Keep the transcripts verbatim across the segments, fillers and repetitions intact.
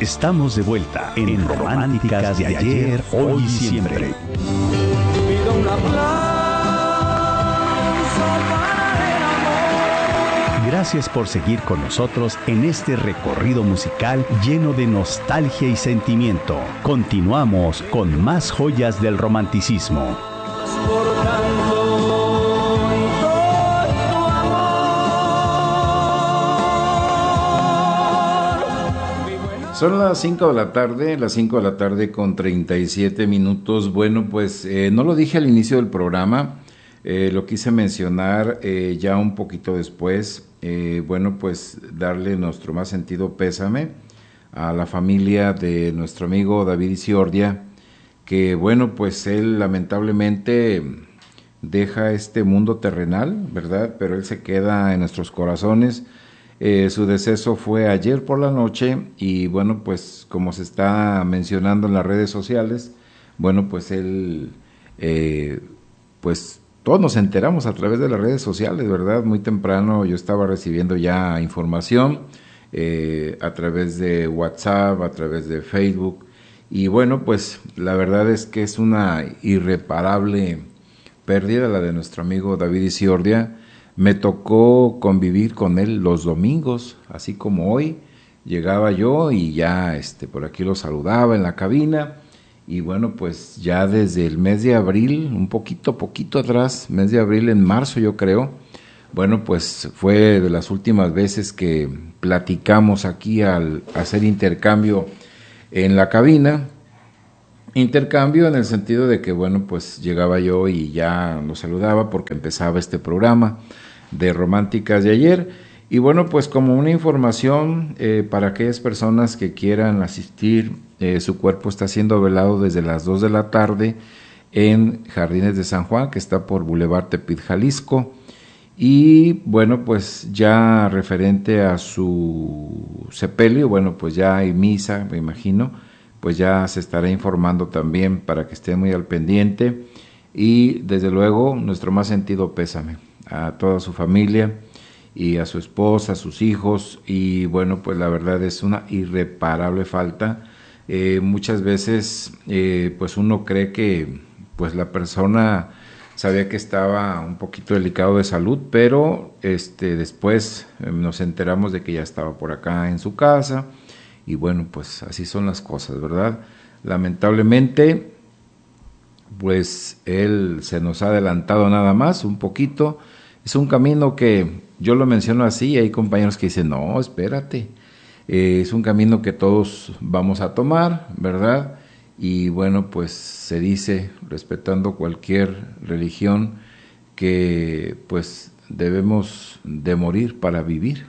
Estamos de vuelta en Románticas de ayer, hoy y siempre. Pido un aplauso para el amor. Gracias por seguir con nosotros en este recorrido musical lleno de nostalgia y sentimiento. Continuamos con más joyas del romanticismo. Por tanto, y todo tu amor. Son las cinco de la tarde, las cinco de la tarde con treinta y siete minutos. Bueno, pues eh, no lo dije al inicio del programa, eh, lo quise mencionar eh, ya un poquito después. Eh, bueno, pues darle nuestro más sentido pésame a la familia de nuestro amigo David Isiordia, que bueno, pues él lamentablemente deja este mundo terrenal, ¿verdad? Pero él se queda en nuestros corazones. Eh, su deceso fue ayer por la noche y bueno, pues como se está mencionando en las redes sociales, bueno, pues él, eh, pues todos nos enteramos a través de las redes sociales, ¿verdad? Muy temprano yo estaba recibiendo ya información eh, a través de WhatsApp, a través de Facebook. Y bueno, pues la verdad es que es una irreparable pérdida la de nuestro amigo David Isiordia. Me tocó convivir con él los domingos, así como hoy. Llegaba yo y ya este, por aquí lo saludaba en la cabina. Y bueno, pues ya desde el mes de abril, un poquito, poquito atrás, mes de abril, en marzo yo creo, bueno, pues fue de las últimas veces que platicamos aquí al hacer intercambio en la cabina. Intercambio en el sentido de que, bueno, pues llegaba yo y ya lo saludaba porque empezaba este programa de Románticas de ayer. Y bueno, pues como una información eh, para aquellas personas que quieran asistir, eh, su cuerpo está siendo velado desde las dos de la tarde en Jardines de San Juan, que está por Boulevard Tepit, Jalisco. Y bueno, pues ya referente a su sepelio, bueno, pues ya hay misa, me imagino, pues ya se estará informando también para que estén muy al pendiente. Y desde luego nuestro más sentido pésame a toda su familia y a su esposa, a sus hijos. Y bueno, pues la verdad es una irreparable falta. Eh, muchas veces eh, pues uno cree que pues la persona sabía que estaba un poquito delicado de salud, pero este después eh, nos enteramos de que ya estaba por acá en su casa. Y bueno, pues así son las cosas, ¿verdad? Lamentablemente, pues él se nos ha adelantado nada más, un poquito. Es un camino que yo lo menciono así, hay compañeros que dicen, no, espérate. Eh, es un camino que todos vamos a tomar, ¿verdad? Y bueno, pues se dice, respetando cualquier religión, que pues debemos de morir para vivir.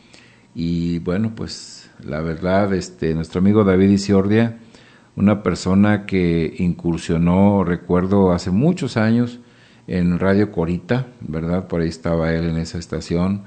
Y bueno, pues la verdad, este, nuestro amigo David Isiordia, una persona que incursionó, recuerdo, hace muchos años en Radio Corita, ¿verdad? Por ahí estaba él en esa estación,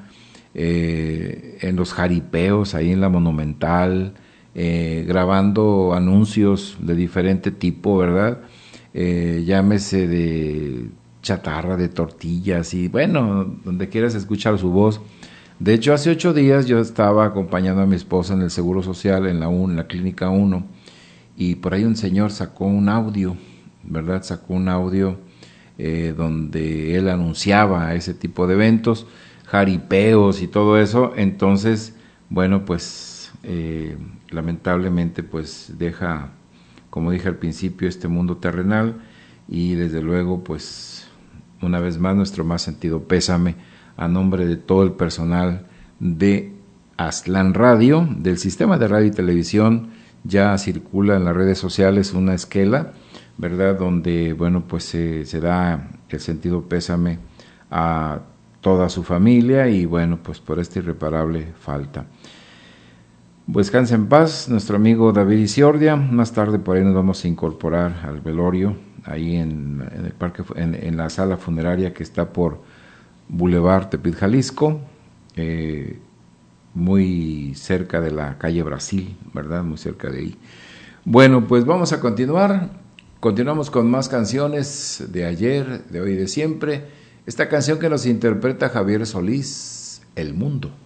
eh, en los jaripeos, ahí en la Monumental, eh, grabando anuncios de diferente tipo, ¿verdad? Eh, llámese de chatarra, de tortillas y bueno, donde quieras escuchar su voz. De hecho, hace ocho días yo estaba acompañando a mi esposa en el Seguro Social, en la, un, en la Clínica uno, y por ahí un señor sacó un audio, ¿verdad? Sacó un audio eh, donde él anunciaba ese tipo de eventos, jaripeos y todo eso. Entonces, bueno, pues eh, lamentablemente pues deja, como dije al principio, este mundo terrenal y desde luego pues una vez más nuestro más sentido pésame a nombre de todo el personal de Aztlán Radio, del sistema de radio y televisión. Ya circula en las redes sociales una esquela, ¿verdad? Donde, bueno, pues se, se da el sentido pésame a toda su familia y, bueno, pues por esta irreparable falta. Pues descanse en paz nuestro amigo David Isiordia. Más tarde por ahí nos vamos a incorporar al velorio, ahí en, en el parque, en, en la sala funeraria que está por Boulevard Tepit, Jalisco, eh, muy cerca de la calle Brasil, ¿verdad? Muy cerca de ahí. Bueno, pues vamos a continuar. Continuamos con más canciones de ayer, de hoy y de siempre. Esta canción que nos interpreta Javier Solís, El Mundo.